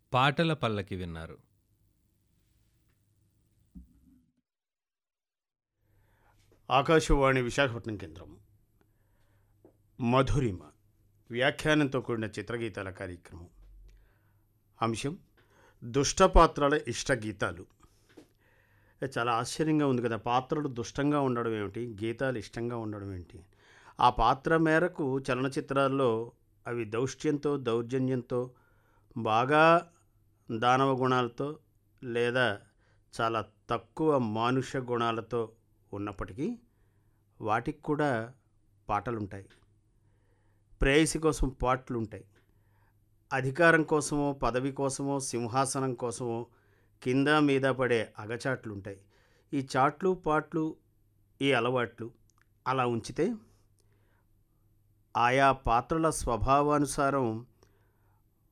పాటల పల్లకి విన్నారు. ఆకాశవాణి విశాఖపట్నం కేంద్రం. మధురిమ వ్యాఖ్యానంతో కూడిన చిత్రగీతాల కార్యక్రమం. అంశం దుష్టపాత్రల ఇష్టగీతాలు. చాలా ఆశ్చర్యంగా ఉంది కదా, పాత్రలు దుష్టంగా ఉండడం ఏమిటి, గీతాలు ఇష్టంగా ఉండడం ఏంటి. ఆ పాత్ర మేరకు చలనచిత్రాల్లో అవి దౌష్ట్యంతో దౌర్జన్యంతో బాగా దానవ గుణాలతో లేదా చాలా తక్కువ మానుష గుణాలతో ఉన్నప్పటికీ వాటికి కూడా పాటలుంటాయి. ప్రేయసి కోసం పాటలుంటాయి. అధికారం కోసమో పదవి కోసమో సింహాసనం కోసమో కింద మీద పడే అగచాట్లుంటాయి. ఈ చాట్లు పాట్లు ఈ అలవాట్లు అలా ఉంచితే ఆయా పాత్రల స్వభావానుసారం